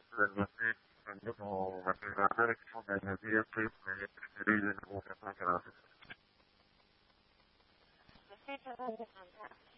como matemáticas como energía que me preferible como se pasa.